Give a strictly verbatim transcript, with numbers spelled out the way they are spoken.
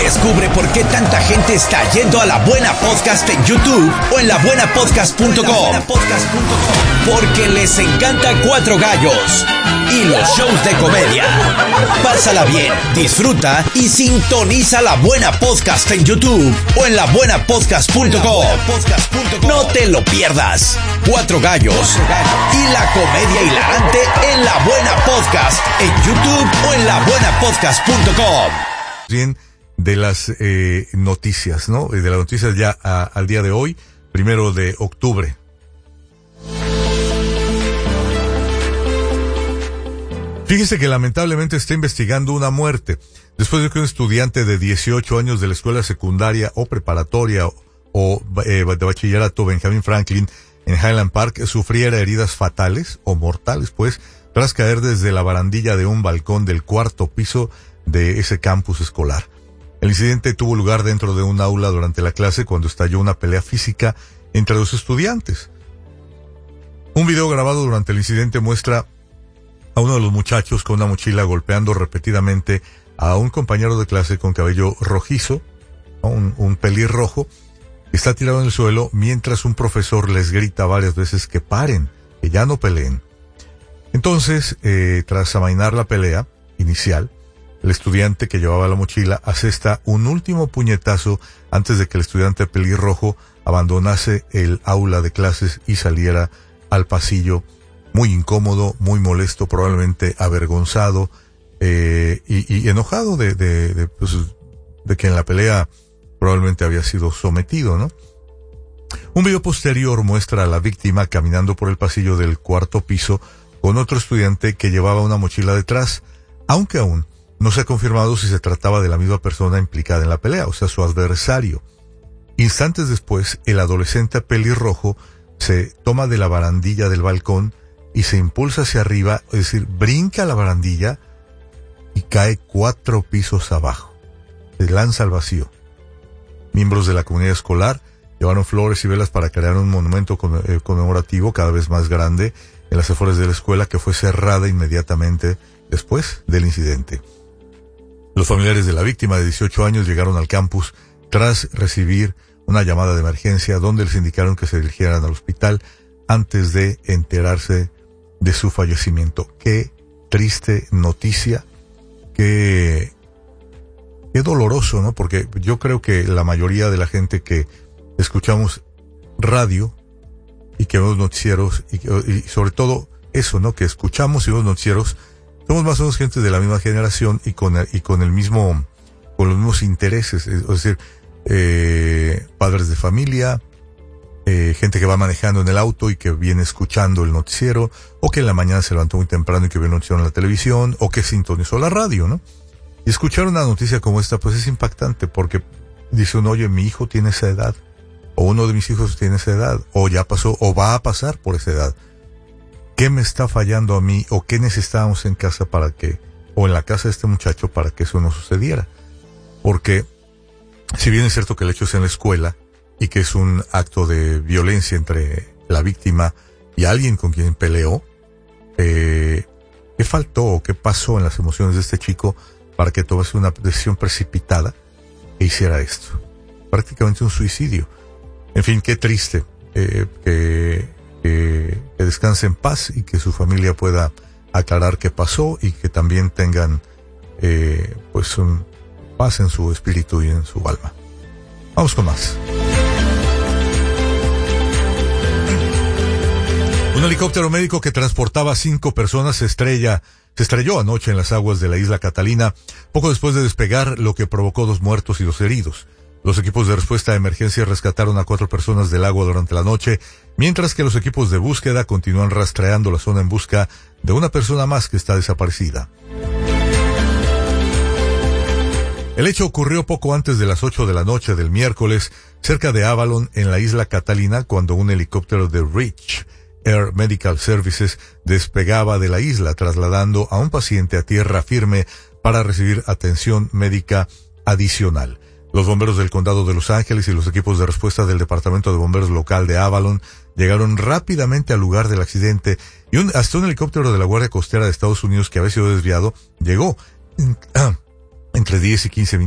Descubre por qué tanta gente está yendo a La Buena Podcast en YouTube o en la buena podcast punto com. Porque les encanta Cuatro Gallos y los shows de comedia. Pásala bien, disfruta y sintoniza La Buena Podcast en YouTube o en la buena podcast punto com. No te lo pierdas. Cuatro Gallos y la comedia hilarante en La Buena Podcast en YouTube o en la buena podcast punto com. Bien, de las eh, noticias, ¿no? De las noticias ya a, al día de hoy, primero de octubre. Fíjese que lamentablemente está investigando una muerte después de que un estudiante de dieciocho años de la escuela secundaria o preparatoria o eh, de bachillerato Benjamin Franklin en Highland Park sufriera heridas fatales o mortales, pues, tras caer desde la barandilla de un balcón del cuarto piso de ese campus escolar. El incidente tuvo lugar dentro de un aula durante la clase cuando estalló una pelea física entre los estudiantes. Un video grabado durante el incidente muestra a uno de los muchachos con una mochila golpeando repetidamente a un compañero de clase con cabello rojizo, ¿no? un, un pelirrojo, que está tirado en el suelo mientras un profesor les grita varias veces que paren, que ya no peleen. Entonces, eh, tras amainar la pelea inicial, el estudiante que llevaba la mochila asesta un último puñetazo antes de que el estudiante pelirrojo abandonase el aula de clases y saliera al pasillo, muy incómodo, muy molesto, probablemente avergonzado eh, y, y enojado de, de, de, pues, de que en la pelea probablemente había sido sometido, ¿no? Un video posterior muestra a la víctima caminando por el pasillo del cuarto piso con otro estudiante que llevaba una mochila detrás, aunque aún no se ha confirmado si se trataba de la misma persona implicada en la pelea, o sea, su adversario. Instantes después, el adolescente pelirrojo se toma de la barandilla del balcón y se impulsa hacia arriba, es decir, brinca la barandilla y cae cuatro pisos abajo. Se lanza al vacío. Miembros de la comunidad escolar llevaron flores y velas para crear un monumento conmemorativo cada vez más grande en las afueras de la escuela, que fue cerrada inmediatamente después del incidente. Los familiares de la víctima de dieciocho años llegaron al campus tras recibir una llamada de emergencia donde les indicaron que se dirigieran al hospital antes de enterarse de su fallecimiento. Qué triste noticia, qué, qué doloroso, ¿no? Porque yo creo que la mayoría de la gente que escuchamos radio y que vemos noticieros y, y sobre todo eso, ¿no? Que escuchamos y vemos noticieros, somos más o menos gente de la misma generación y con el, y con el mismo, con los mismos intereses, es decir, eh, padres de familia, eh, gente que va manejando en el auto y que viene escuchando el noticiero, o que en la mañana se levantó muy temprano y que vio el noticiero en la televisión, o que sintonizó la radio, ¿no? Y escuchar una noticia como esta, pues es impactante, porque dice uno, oye, mi hijo tiene esa edad, o uno de mis hijos tiene esa edad, o ya pasó, o va a pasar por esa edad. ¿Qué me está fallando a mí, o qué necesitábamos en casa para que, o en la casa de este muchacho para que eso no sucediera? Porque, si bien es cierto que el hecho es en la escuela, y que es un acto de violencia entre la víctima y alguien con quien peleó, eh, ¿qué faltó o qué pasó en las emociones de este chico para que tomase una decisión precipitada e hiciera esto? Prácticamente un suicidio. En fin, qué triste, eh, que, que, que descanse en paz y que su familia pueda aclarar qué pasó y que también tengan eh, pues un paz en su espíritu y en su alma. Vamos con más. Un helicóptero médico que transportaba a cinco personas se estrella, se estrelló anoche en las aguas de la isla Catalina, poco después de despegar, lo que provocó dos muertos y dos heridos. Los equipos de respuesta de emergencia rescataron a cuatro personas del agua durante la noche, mientras que los equipos de búsqueda continúan rastreando la zona en busca de una persona más que está desaparecida. El hecho ocurrió poco antes de las ocho de la noche del miércoles, cerca de Avalon, en la isla Catalina, cuando un helicóptero de Rich Air Medical Services despegaba de la isla, trasladando a un paciente a tierra firme para recibir atención médica adicional. Los bomberos del condado de Los Ángeles y los equipos de respuesta del departamento de bomberos local de Avalon llegaron rápidamente al lugar del accidente y un, hasta un helicóptero de la Guardia Costera de Estados Unidos que había sido desviado llegó en, ah, entre diez y quince minutos.